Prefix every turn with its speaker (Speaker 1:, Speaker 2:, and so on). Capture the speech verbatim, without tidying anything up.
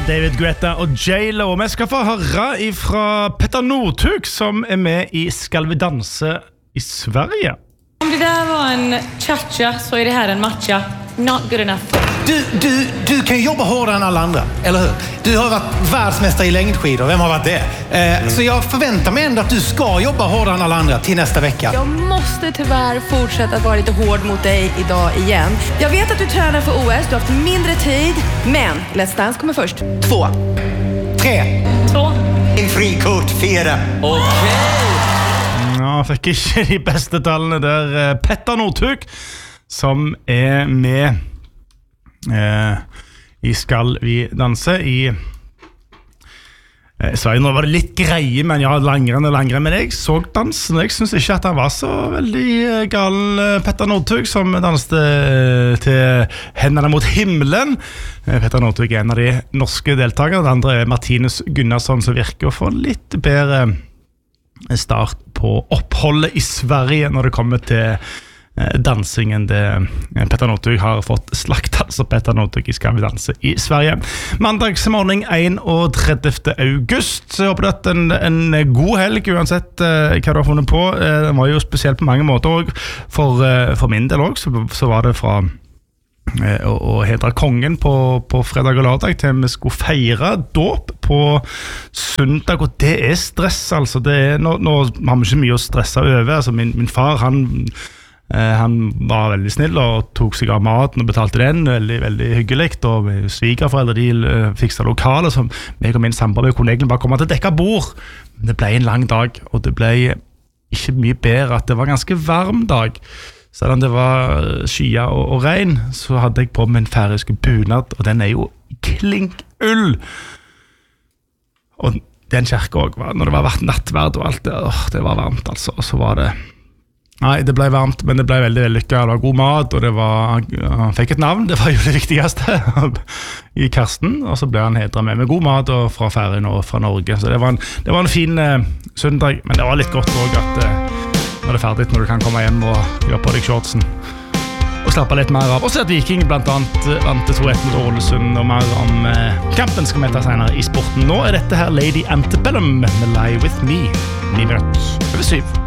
Speaker 1: David Guetta og J-Lo. Vi skal få høre fra Petter Northug som er med i Skal vi danse i Sverige.
Speaker 2: Om det där var en cha-cha så är det här en matcha. Not good enough.
Speaker 3: Du, du, du kan jobba hårdare än alla andra, eller hur? Du har varit världsmästare i längdskidor, vem har varit det? Eh, mm. Så jag förväntar mig ändå att du ska jobba hårdare än alla andra till nästa vecka.
Speaker 4: Jag måste tyvärr fortsätta att vara lite hård mot dig idag igen. Jag vet att du tränar för O S, du har haft mindre tid, men Let's Dance kommer först.
Speaker 3: Två. Tre.
Speaker 2: Två.
Speaker 3: En frikort, fyra.
Speaker 1: Okej. Okay. Ja, fikk ikke de beste tallene der. Petter Northug som er med eh, i Skal vi danse i eh, Sverige. Nå var det litt greie, men ja, langrenn og langrenn. Men jeg så dansen, og jeg synes ikke at han var så veldig galen, Petter Northug, som danste til Hendene mot himmelen. Petter Northug er en av de norske deltakerne. Den andre er Martinus Gunnarsson, som virker å få litt bedre start på oppholdet i Sverige når det kommer til dansingen. Det Petter Northug har fått slakt, altså Petter Northug i Skal vi danse i Sverige. Mandagsmorgen trettiende august. Så jeg håper det er en, en god helg uansett uh, hva du har funnet på. Uh, den var jo spesielt på mange måter også. For, uh, for min del også, så, så var det fra uh, å, å hedre kongen på, på fredag og lørdag til vi skulle feire dåp på søndag, og det er stress altså. Det er, nå, nå har vi ikke mye å stresse over. Altså, min, min far, han Uh, han var veldig snill og tok seg av maten og betalte den, veldig, veldig hyggelig, og svigerforeldre de uh, fikset lokale, så meg og min samboer kunne egentlig bare komme til dekka bord. Men det ble en lang dag, og det ble ikke mye bedre at det var en ganske varm dag. Selv om det var skya og, og regn, så hadde jeg på med en færøysk bunad, og den er jo klink ull. Og den kjerke også, når det var nattverd og alt det, åh, det var varmt altså, og så var det Nei, det ble varmt, men det ble veldig vellykket. Det var god mat, og det var, han fikk et navn, det var jo det viktigste i Karsten, og så ble han hedret med med god mat og fra Færøyene og fra Norge. Så det var en, det var en fin eh, søndag, men det var litt godt også at eh, når det er ferdig, når du kan komme hjem og gjøre på deg shortsen og slappe litt mer av. Og så at Viking blant annet vant til to ett mot Ålesund, og mer om eh, kampen skal vi ta senere i sporten. Nå er dette her Lady Antebellum med Lie With Me. Ni minutter over syv.